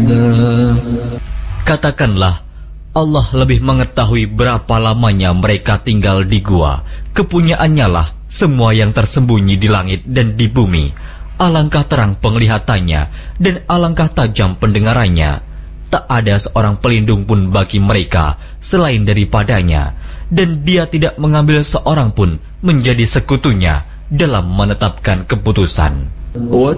Katakanlah, Allah lebih mengetahui berapa lamanya mereka tinggal di gua. Kepunyaannya lah semua yang tersembunyi di langit dan di bumi. Alangkah terang penglihatannya dan alangkah tajam pendengarannya. Tak ada seorang pelindung pun bagi mereka selain daripadanya, dan dia tidak mengambil seorang pun menjadi sekutunya dalam menetapkan keputusan.